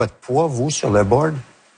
Votre poids, vous, sur le board?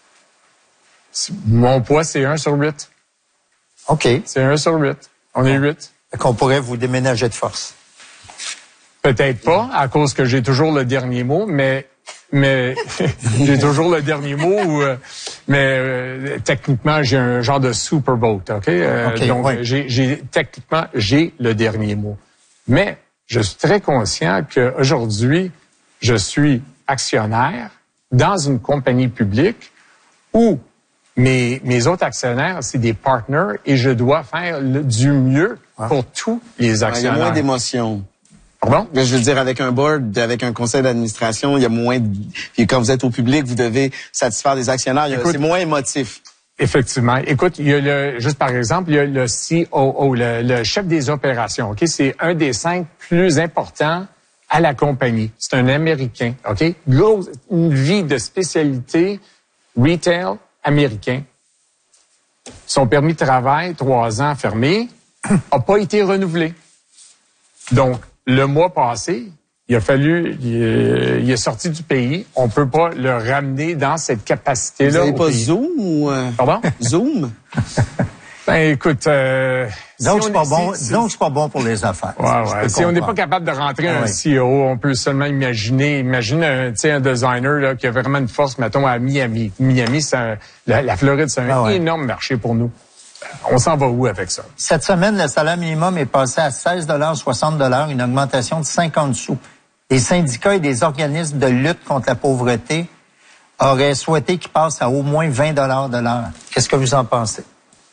Mon poids, c'est 1 sur 8. OK. C'est 1 sur 8. On est 8. Qu'on pourrait vous déménager de force. Peut-être pas, à cause que j'ai toujours le dernier mot, mais j'ai toujours le dernier mot. Mais techniquement, j'ai un genre de super vote, OK? Donc, techniquement, j'ai le dernier mot. Mais je suis très conscient qu'aujourd'hui, je suis actionnaire dans une compagnie publique où mes autres actionnaires, c'est des partners et je dois faire du mieux pour tous les actionnaires. Il y a moins d'émotions. Pardon? Je veux dire, avec un board, avec un conseil d'administration, il y a moins puis quand vous êtes au public, vous devez satisfaire les actionnaires. C'est moins émotif. Effectivement. Écoute, il y a juste par exemple, il y a le COO, le chef des opérations. OK? C'est un des 5 plus importants à la compagnie. C'est un Américain. OK? Une vie de spécialité retail américain. Son permis de travail, 3 ans fermé, a pas été renouvelé. Donc, le mois passé, il est sorti du pays. On peut pas le ramener dans cette capacité-là. Vous n'avez pas Zoom ou... Pardon? Zoom? Ben, écoute... donc, c'est pas bon pour les affaires. Ouais. Si on n'est pas capable de rentrer un CEO, on peut seulement imaginer un designer là, qui a vraiment une force, mettons, à Miami. Miami, la Floride, c'est un énorme marché pour nous. On s'en va où avec ça? Cette semaine, le salaire minimum est passé à 16,60 $, une augmentation de 50 sous. Les syndicats et des organismes de lutte contre la pauvreté auraient souhaité qu'il passe à au moins 20 $ de l'heure. Qu'est-ce que vous en pensez?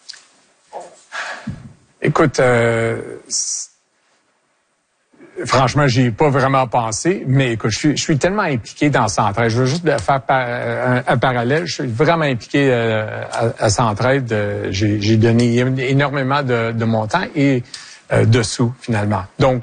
Écoute, franchement, j'y ai pas vraiment pensé, mais écoute, je suis tellement impliqué dans Centraide. Je veux juste faire un parallèle. Je suis vraiment impliqué à Centraide. J'ai donné énormément de mon temps et de sous, finalement. Donc,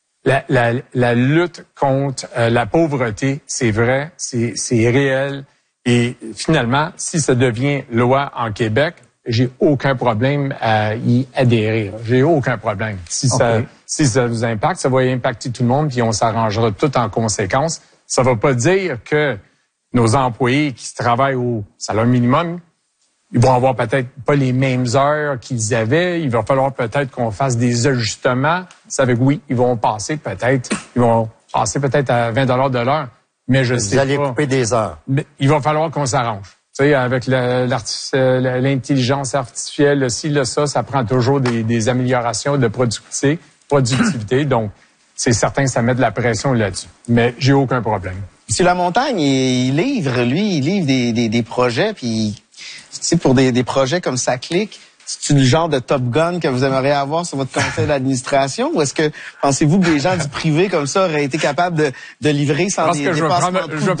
la lutte contre la pauvreté, c'est vrai, c'est réel. Et finalement, si ça devient loi en Québec, j'ai aucun problème à y adhérer. J'ai aucun problème. Si ça nous impacte, ça va impacter tout le monde, puis on s'arrangera tout en conséquence. Ça va pas dire que nos employés qui travaillent au salaire minimum, ils vont avoir peut-être pas les mêmes heures qu'ils avaient. Il va falloir peut-être qu'on fasse des ajustements. Ça veut dire oui, ils vont passer peut-être à 20 $ de l'heure. Mais je sais pas. Vous allez couper des heures. Mais il va falloir qu'on s'arrange. Tu sais, avec l'intelligence artificielle, ça prend toujours des améliorations de productivité. Donc, c'est certain que ça met de la pression là-dessus. Mais j'ai aucun problème. Si la montagne, il livre des projets, puis tu sais, pour des projets comme ça clique, c'est-tu le genre de Top Gun que vous aimeriez avoir sur votre conseil d'administration? Ou est-ce que pensez-vous que des gens du privé comme ça auraient été capables de livrer sans des dépassements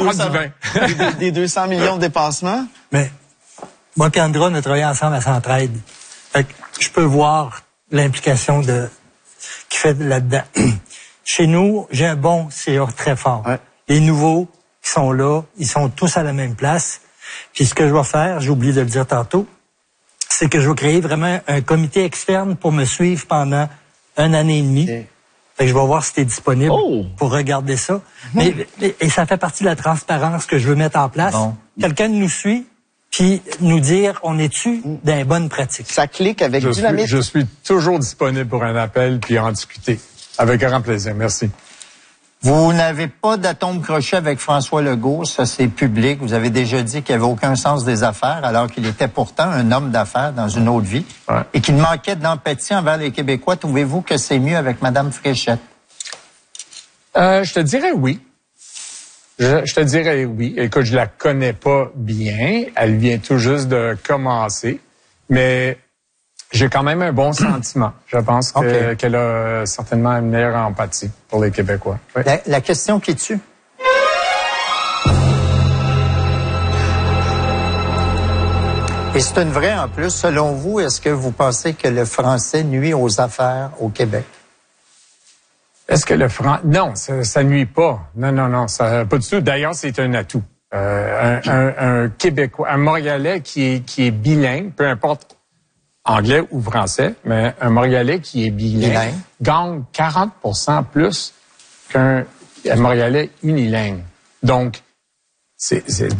des 200 millions de dépassements? Mais moi et Andra, on a travaillé ensemble à Centraide. Fait que je peux voir l'implication qu'il fait là-dedans. Chez nous, j'ai un bon CA très fort. Ouais. Les nouveaux qui sont là, ils sont tous à la même place. Puis ce que je vais faire, j'ai oublié de le dire tantôt, c'est que je vais créer vraiment un comité externe pour me suivre pendant 1 année et demie. Okay. Fait que je vais voir si t'es disponible pour regarder ça. Et ça fait partie de la transparence que je veux mettre en place. Bon. Quelqu'un nous suit, puis nous dire on est-tu dans les bonnes pratiques. Ça clique avec dynamite. Je suis toujours disponible pour un appel puis en discuter. Avec grand plaisir. Merci. Vous n'avez pas d'atome crochet avec François Legault, ça c'est public. Vous avez déjà dit qu'il n'avait aucun sens des affaires, alors qu'il était pourtant un homme d'affaires dans une autre vie et qu'il manquait d'empathie envers les Québécois. Trouvez-vous que c'est mieux avec Mme Fréchette? Je te dirais oui. Je te dirais oui. Écoute, je la connais pas bien. Elle vient tout juste de commencer, mais j'ai quand même un bon sentiment. Je pense qu'elle a certainement une meilleure empathie pour les Québécois. Oui. La question qui tue. Et c'est une vraie en plus. Selon vous, est-ce que vous pensez que le français nuit aux affaires au Québec? Est-ce que le français... Non, ça nuit pas. Non, ça pas du tout. D'ailleurs, c'est un atout. Un Québécois, un Montréalais qui est bilingue, peu importe anglais ou français, mais un Montréalais qui est bilingue gagne 40% plus qu'un Montréalais unilingue. Donc,